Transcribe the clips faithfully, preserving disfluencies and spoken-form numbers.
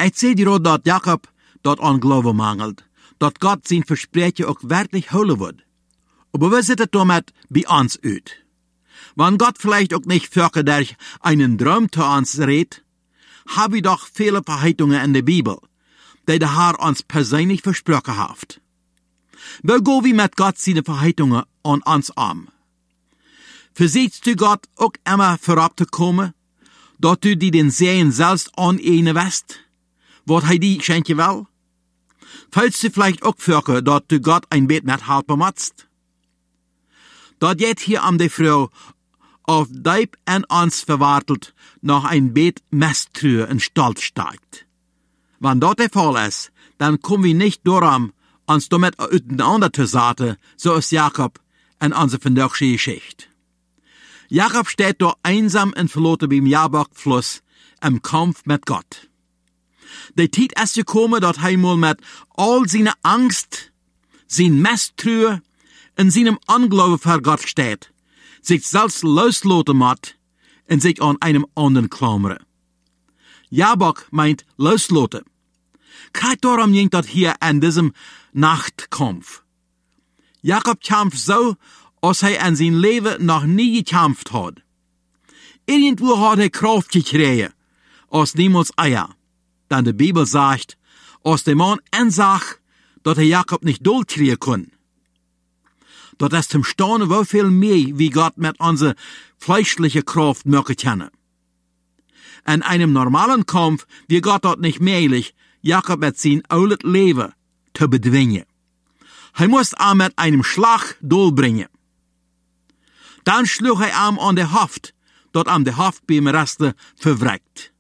Ik zie hier dat Jacob dat aan geloof mangelt, dat God zijn versprechen ook werkelijk houden wordt. Aber we zitten damit bij ons uit. Wanneer God vielleicht ook nicht völker durch einen Traum zu uns redet, haben wir doch viele Verheißungen in der Bibel, die der Herr uns persönlich versprochen hat. Wo gehen wir mit Gott seine Verheißungen an uns an? Versiehst du Gott auch immer vorab zu kommen, dass du die den Sehen selbst an eine west, was er die schenken will? Fällst du vielleicht auch völker, dass du Gott ein Bett mit helfen musst? Dat jet hier am de Frau auf Deib en ons verwartelt noch ein Beet Mestrühe in Stolz steigt. Wenn dat der Fall ist, dann kommen wir nicht daran, uns damit auseinander zu setzen, so ist Jakob in unserer verdächtigen Geschichte. Jakob steht da einsam und verloren beim Jabok-Fluss im Kampf mit Gott. Die Zeit ist gekommen, dass er mal mit all seiner Angst, sein Mestrühe, in seinem Unglauben vor Gott steht, sich selbst loslassen muss und sich an einem anderen klammern. Jabok meint loslassen. Kijk darum ging das hier in diesem Nachtkampf. Jakob kämpft so, als er in sein Leben noch nie gekämpft hat. Irgendwo hat er Kraft gekriegt, aus niemals Eier. Denn die Bibel sagt, als der Mann ansah, dass er Jakob nicht durchkriegen kann. Dat is zum Staunen wo viel mehr, wie Gott mit unserer fleischlichen Kraft mögen kann. In einem normalen Kampf wird Gott dort nicht möglich, Jakob mit sein altes Leben zu bedwingen. Er muss ihn mit einem Schlag durchbringen. Dann schlug er ihm an der Haft, dort am der Haft beim Reste verwreckt.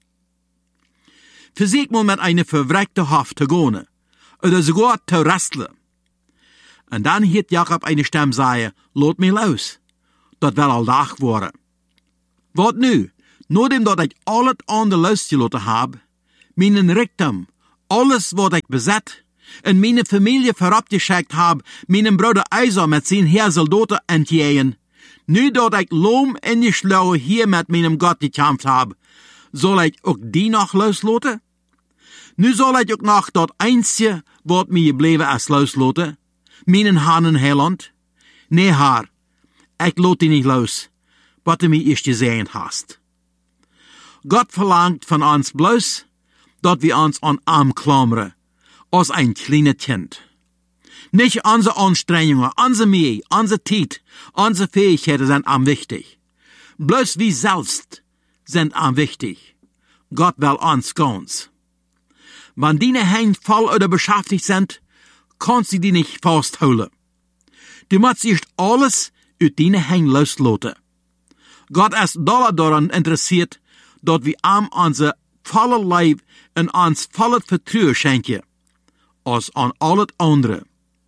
Versuch mal mit einer verwreckten Haft zu gehen, oder sogar zu wresteln. Und dann hielt Jakob eine Stimme sagen, lot mich los. Dat will al dag worden. Wat nu? Nachdem dat ik al het andere losgelaten heb, mijn Reichtum, alles wat ik bezet, en mijn familie verabgeschickt heb, mijn broeder Isaac met zijn heer soldaten entjegen, nu dat ik loom in je slauwe hier met mijn God gekämpft heb, zal ik ook die nog loslaten? Nu zal ik ook nog dat einzige wat mij gebleven is loslaten, mijn Herrn Heiland? Nee, Herr, ik laat die niet los, wat du mir eerst gesehen hast. Gott verlangt von uns bloß, dat wir uns an Arm klammern, als ein kleines Kind. Nicht unsere Anstrengungen, unsere Mühe, unsere Zeit, unsere Fähigkeiten sind am wichtig. Bloß wir selbst sind am wichtig. Gott will uns ganz. Wenn deine Hände voll oder beschäftigt sind, kannst du die nicht festholen. Du musst erst alles uit deine Hände loslassen. Gott ist doller daran interessiert, dat wir ihm unser volle Leib en uns volles Vertrauen schenken, als an alles andere.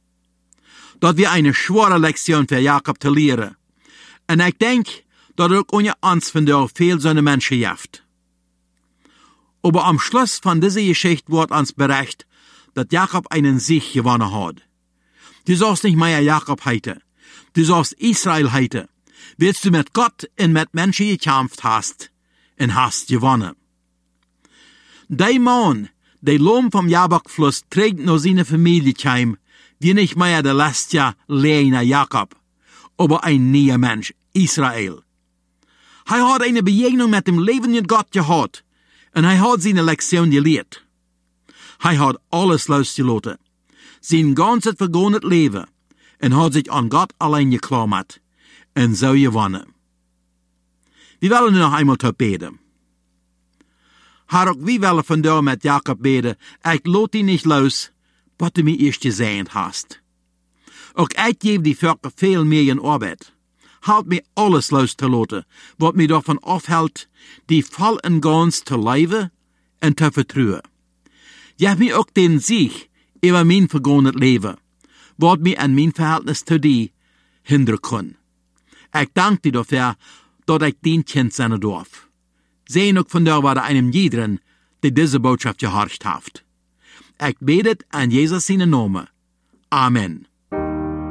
Dat wir eine schwere Lektion für Jakob zu leren. En ik denk, dat ook onder ons vandaag veel zo'n Menschen gibt. Aber am Schluss von dieser Geschichte wird uns berichtet, dass Jakob einen Sieg gewonnen hat. Du sollst nicht mehr Jakob heiten, du sollst Israel heiten, willst du mit Gott und mit Menschen gekämpft hast, und hast gewonnen. Der Mann, der Lohn vom Jabok-Fluss trägt nur seine Familie heim, wie nicht mehr der letzte Lehner Jakob, aber ein neuer Mensch, Israel. Er hat eine Begegnung mit dem lebenden Gott gehabt, und er hat seine Lektion gelehrt. Er hat alles losgelassen, sein ganzes vergangenes Leben, und hat sich an Gott allein geklammert, und so gewonnen. Wir wollen noch einmal tot beten. Herr, ook wir wollen vandaag mit Jakob beten, ich laat die nicht los, was du mir erst gesehen hast. Ook ich gebe die Völker viel mehr in Arbeit. Halt mir alles loszulassen, was mir davon aufhält, die voll und ganz zu leben und zu vertrauen. Gib mir auch den Sieg über mein vergangenes Leben, was mir an mein Verhältnis zu dir hindern kann. Ich danke dir dafür, dass ich dein Kind sein darf. Sehen auch von der war einem jeden, der diese Botschaft gehorcht hat. Ich bete an Jesus seinen Namen. Amen.